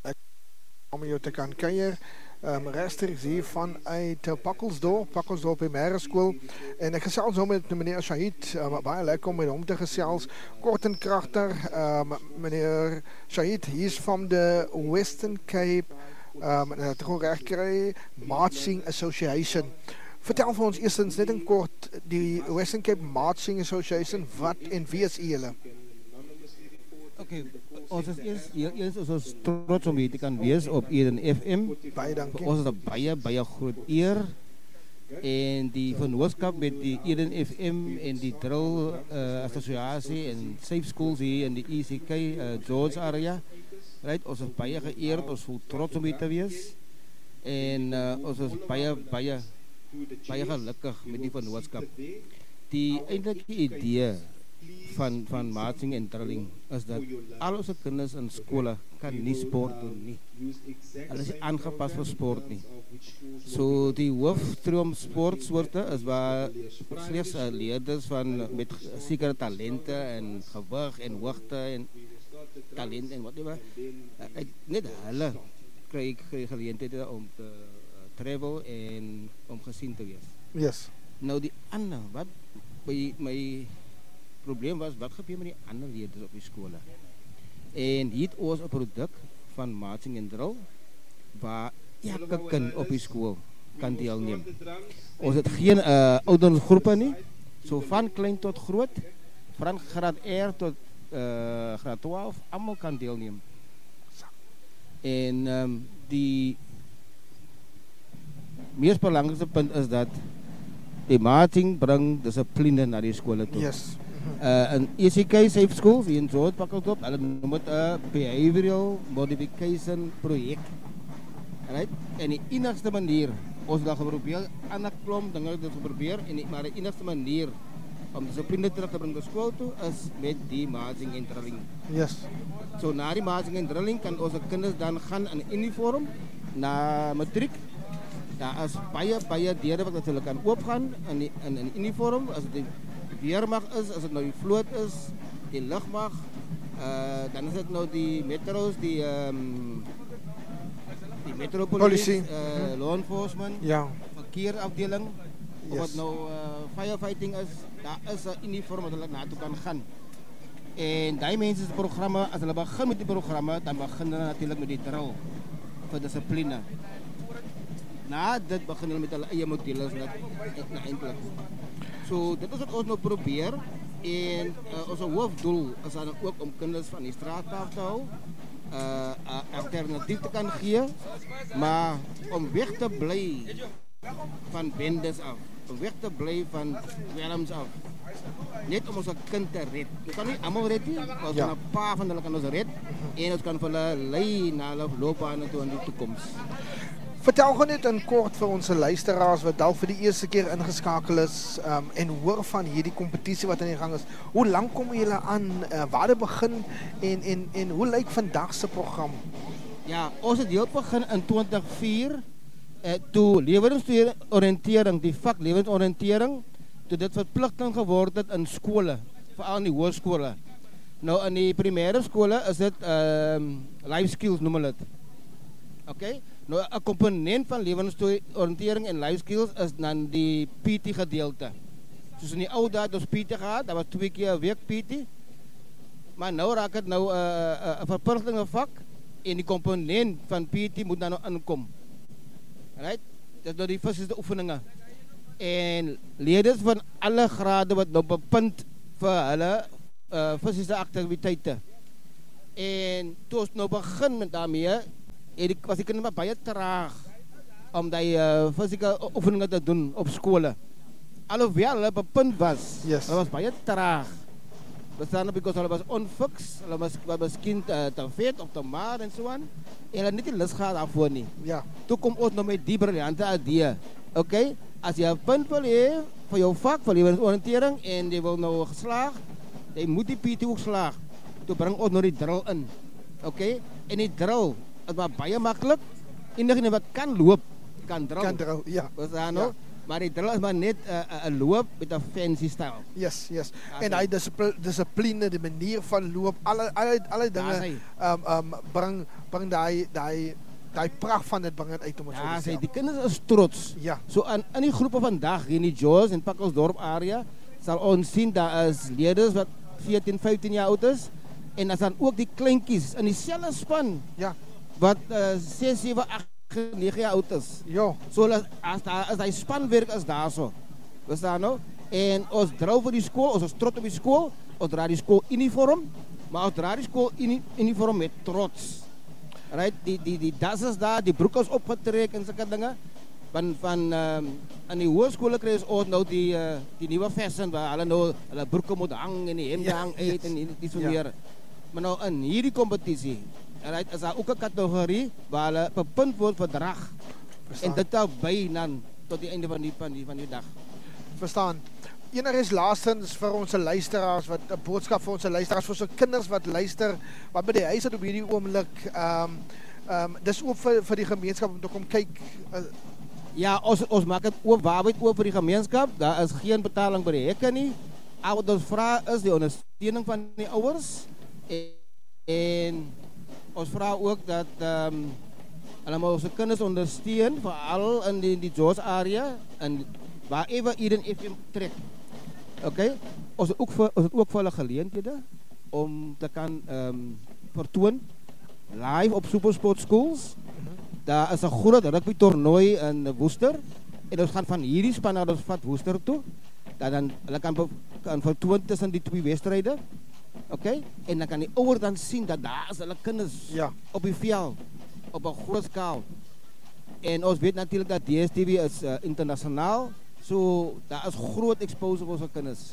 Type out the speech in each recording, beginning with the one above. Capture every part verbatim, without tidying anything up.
Ek om jou te kan kuier. Um, rechtstreeks hier vanuit uh, Pakkelsdorp, Pakkelsdorp Primaire School. En ek gesels nou met meneer Shahid, uh, baie lekker om met hom te gesels. Kort en kragtig, um, meneer Shahid, he is from the Western Cape, um, en het gewoon recht kry, Marching Association. Vertel vir ons eerstens net in kort, die Western Cape Marching Association, wat en wie is julle? Oké, ons is eerst, eerst is ons trots om hier te kan wees op Eden F M. Baie dankie. Vir ons is dat baie, baie groot eer. En die vennootskap met die Eden F M en die Drill uh, Associatie en Safe Schools hier in die E C K uh, George area. Right? Ons is baie geëerd, ons voel trots om hier te wees. En uh, ons is baie, baie, baie gelukkig met die vennootskap. Die eindelike idee van, van marching en drilling is dat al onze kinders in skole kan nie sport doen nie. Hulle is nie aangepas vir sport nie. So die hoofstroom sportsoorte is waar slechts uh, leerders van met sekere talente en gewig en hoogte en talent en whatever. Uh, net hulle kry ek geleenthede om te uh, travel en om gesien te wees. Yes. Nou die ander, wat my, my probleem was, wat gebeur met die ander leerders op die skole? En hier het ons 'n produk van marching en drill, waar elke kind op die skool kan deelneem. Ons het geen uh, ouderdomsgroepe nie, so van klein tot groot, van graad R tot uh, graad twaalf, allemaal kan deelneem. En um, die meest belangrijkste punt is dat die marching bring discipline na die skole toe. Yes. Uh, in E C K Safe Schools hier in George Pakkelsdorp, hulle noem het 'n behavioral modification projek. Right? En die enigste manier, ons het al geprobeer, ander klomp dinge het ons geprobeer, en die, maar die enigste manier om discipline terug te bring na skool toe is met die marching en drilling. Yes. So na die marching en drilling kan onze kinders dan gaan in uniform na matriek. Daar is baie baie deure wat hulle kan oopgaan in die in 'n uniform, as dit weermag is, as dit nou die vloot is, die lugmag, uh, dan is dit nou die metro's, die um, die metropolisie, uh, law enforcement, ja, verkeerafdeling, of yes. wat nou uh, firefighting is, daar is 'n uniform wat hulle naartoe kan gaan. En die mense se programme, as hulle begin met die programme, dan begin hulle natuurlik met die drill vir dissipline. Na dit begin hulle met hulle eie modules net eintlik. So dit is wat ons nou probeer, en uh, ons hoofdoel is dan ook om kinders van die straat af te hou, uh, uh, alternatief te kan gee, maar om weg te bly van bendes af, om weg te bly van dwelms af, net om ons kind te red. Ons kan nie almal red nie, maar ons ja. kan 'n paar van hulle kan ons red, en ons kan vir hulle lei na hulle loopbaan toe in die toekoms. Vertel gewoon net in kort vir onze luisteraars wat dalk vir die eerste keer ingeskakel is, um, en hoor van hierdie kompetisie wat aan die gang is. Hoe lang kom julle aan, uh, waar dit begin, en, en, en hoe lyk vandag se program? Ja, ons het heel begin in twintig oh vier, eh, toe lewensoriëntering, die vak lewensoriëntering, toe dit verpligting geword het in skole, veral in die hoërskole. Nou in die primêre skole is dit um, life skills noem hulle dit. Okay? Nou 'n komponent van lewensoriëntering en life skills is dan die P T gedeelte. Soos in die ou dae het ons P T gehad, dat was twee keer 'n week P T. Maar nou raak dit nou 'n uh, 'n uh, verpligtinge vak, en die komponent van P T moet dan nou inkom. Right? Dit is nou die fisiese oefeninge. En leerders van alle grade wat nou bepunt vir hulle uh, fisiese aktiwiteite. En toe ons nou begin met daarmee, en was die kinders maar baie traag om die uh, fysieke oefeninge te doen op skole. Alhoewel hulle bepunt was, yes. hulle was baie traag. Bestaan because hulle was onfix, hulle was miskien uh, te vet of te maar en so aan. En hulle niet die lus gehad daarvoor nie. Ja. Toe kom ons nou met die briljante idee. Okay, as jy 'n punt wil hê vir jou vak, vir lewensoriëntering, en jy wil nou geslaag, jy moet die P T ook slaag. Toe bring ons nou die drill in. Okay, en die drill, het was baie maklik. Enigeen wat kan loop, kan drill. Kan drill, ja. Bestaan nou. Ja. Maar die drill is maar net 'n uh, uh, loop met 'n fancy style. Yes, yes. Daar En is hy disipl- dissipline, die manier van loop, alle alle alle Daar is dinge hy. um um bring bring daai daai daai pragt van dit bring dit uit om dit so Ja, te sê stel. die kinders is trots. Ja. So in in die groepe vandag hier in die Jaws en Pakkelsdorp area sal ons sien daar is leerders wat veertien, vyftien jaar oud is en dan dan ook die kleintjies in dieselfde span Ja. wat uh, ses, sewe, agt, nege jaar oud is. Ja. So as as daar as hy spanwerk is daarso. Verstaan nou? En ons drou vir die skool, ons is trots op die skool, ons dra die skool uniform, maar ons dra die skool uni, uniform met trots. Right, die die die das is daar, die broek is opgetrek en sulke dinge. Van van um, aan die hoërskole kry ons nou die uh, die nuwe fashion waar hulle nou hulle broeke moet hang en die hemde Ja, hang uit yes. en die, die so Ja. meer. Maar nou in hierdie kompetisie, right, is daar ook 'n kategorie waar hulle bepunt word vir drag. Verstaan. En dit tel by dan tot die einde van die van die van die dag. Verstaan. Enigstens laastens vir ons luisteraars wat 'n boodskap vir ons luisteraars, vir ons kinders wat luister, wat by die huis het op hierdie oomblik, ehm um, ehm um, dis ook vir vir die gemeenskap om te kom kyk. Uh, Ja, ons ons maak dit oop, waarheid oop vir die gemeenskap. Daar is geen betaling by die hekke nie. Al wat ons vra is die ondersteuning van die ouers en, en ons vra ook dat ehm um, hulle moet ons kinders ondersteun veral in die die Jaws area en waar ewe Eden F M trek. Okay? Ons het ook vir ons het ook vir hulle geleenthede om te kan ehm um, vertoon live op Supersport Schools. Daar is 'n groot rugby toernooi in Woester en ons gaan van hierdie span na ons vat Woester toe. Dat dan hulle kan be- kan vertoon tussen die twee wedstryde. Okay? En dan kan die ouers dan sien dat daar is hulle kinders Ja. op die veld op 'n groot skaal. En ons weet natuurlik dat D S T V is uh, internasionaal. So daar is groot exposure vir ons kinders.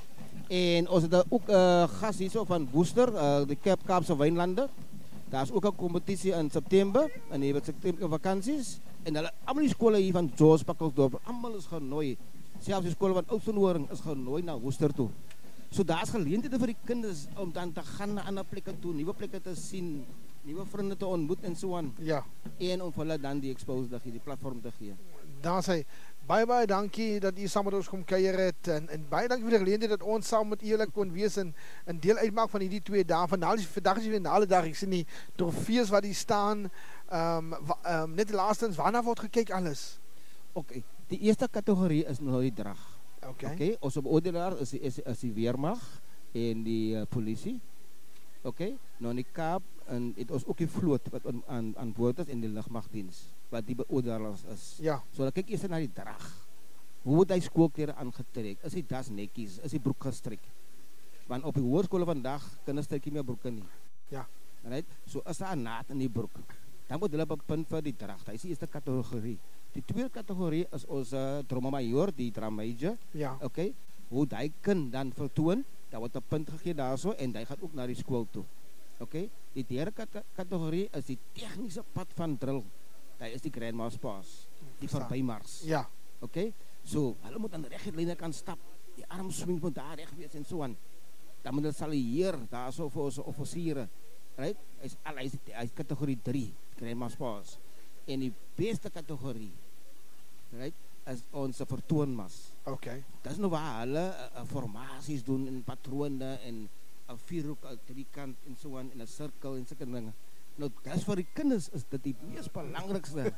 En ons het ook 'n uh, gas hierso van Woester, uh, die Cape Kaapse Wynlande. Daar is ook 'n kompetisie in September, in die September vakansies. En hulle almal die skole hier van Jaws Pakkelsdorp, almal is genooi. Selfs die skole van Oudtshoorn is genooi na Woester toe. So daar's geleenthede vir die kinders om dan te gaan na ander plekke toe, nuwe plekke te sien, nuwe vriende te ontmoet en so aan. ja. En om vir hulle dan die expose te gee, die platform te gee. Daar sê baie baie dankie dat u saam met ons kom kuier het en en baie dankie vir die geleentheid dat ons saam met julle kon wees en 'n deel uitmaak van hierdie twee dae. Vandag is vandag is die finale dag. Ek sien die trofees wat hier staan. Ehm um, um, net laastens waarna word gekyk alles. Okay, die eerste kategorie is nou die drag. Okay. Okay, ons beoordelaar is die, is, is die weermag en die uh, polisie. Okay, nou in die Kaap en het ons ook die vloot wat aan aan, aan boord is en die lugmagdiens wat die beoordelaars is. Ja. So dan kyk eers na die drag. Hoe word hy skoolklere aangetrek? Is die das netjies? Is die broek gestrek? Want op die hoërskole vandag kinders trek nie meer broeke nie. Ja. Right? So as daar 'n naad in die broek, dan moet hulle bepunt vir die drag. Hy is die eerste kategorie. Die tweede kategorie is ons uh, drama major, die drum major. Ja. Okay. Hoe hy kind dan vertoon, daar word 'n punt gegee daarso en hy gaan ook na die skool toe. Okay. Die derde kat kategorie is die tegniese pad van drill. Dit is die grandma's pass, die verbymars. Ja. Okay. So, hulle moet aan die regte lyne kan stap. Die armswing moet daar reg wees en so aan. Dan moet hulle salieer daarso vir ons offisiere. Right? Hy's al hy's hy's kategorie drie, grandma's pass. En die beste kategorie, right, is ons vertoonmas. Okay. Dis nou waar hulle uh, formasies doen en patrone en 'n vierhoek uit die kant en so aan en 'n sirkel en sulke dinge. Nou, dis vir die kinders is dit die mees belangrikste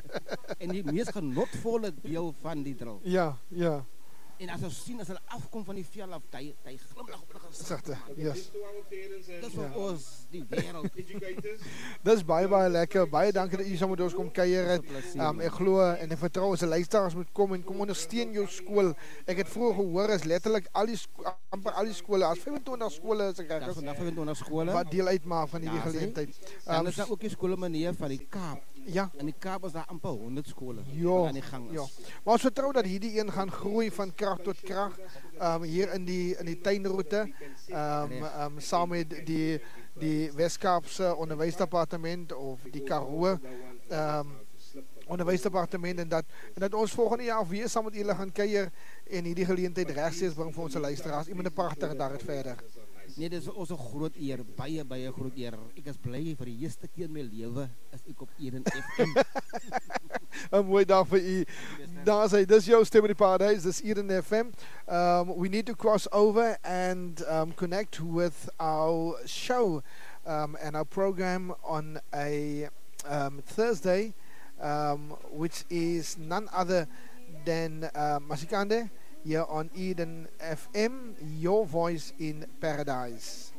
en die mees genotvolle deel van die drill. Ja, ja. En as ons sien as hulle afkom van die veld af, hy hy glimlag op hulle gesig. Sagte. Yes. Dis vir ons die wêreld. Dis baie baie lekker. Baie dankie dat u saam met ons kom kuier het. Um, ek glo en ek vertrou ons luisteraars moet kom en kom ondersteun jou skool. Ek het vroeër gehoor is letterlik al die amper al die skole, as vyfentwintig skole as ek reg Daar is. vanaf vyfentwintig skole. Wat deel uitmaak van hierdie Ja, sien? geleentheid. Dan Um, is daar ook die skole meneer van die Kaap. ja. In die Kaap is daar amper honderd skole Ja, wat aan die gang is. ja. Maar ons vertrou dat hierdie een gaan groei van krag tot krag. Um, hier in die in die tuinroete. Um, um, saam met die die Wes-Kaapse Onderwysdepartement of die Karoo um, Onderwysdepartement en dat en dat ons volgende jaar weer saam met julle gaan kuier en hierdie geleentheid regsteeds bring vir ons luisteraars. Iemand 'n pragtige dag het verder. Nee, dit is ons 'n groot eer, baie baie groot eer. Ek is bly vir die eerste keer in my lewe is ek op Eden F M. 'n Mooi dag vir u. Daar sê, dis jou stem in die paradise, dis Eden F M. Um, we need to cross over and um, connect with our show um, and our program on a um, Thursday, um, which is none other than uh, Masikande here on Eden F M, your voice in paradise.